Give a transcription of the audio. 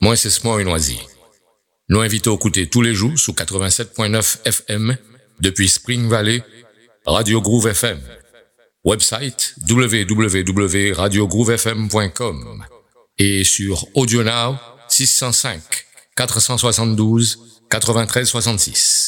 Moi, c'est Small et Noisy. Nous invitons à écouter tous les jours sous 87.9 FM depuis Spring Valley, Radio Groove FM. Website www.radiogroovefm.com et sur AudioNow 605 472 93 66.